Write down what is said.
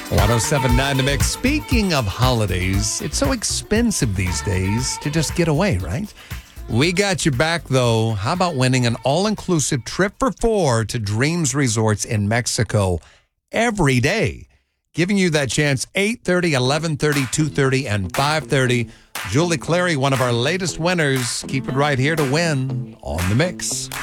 1079 The Mix. Speaking of holidays, it's so expensive these days to just get away, right? We got you back, though. How about winning an all-inclusive trip for four to Dreams Resorts in Mexico every day? Giving you that chance 8:30, 11:30, 2:30, and 5:30. Julie Clary, one of our latest winners. Keep it right here to win on The Mix.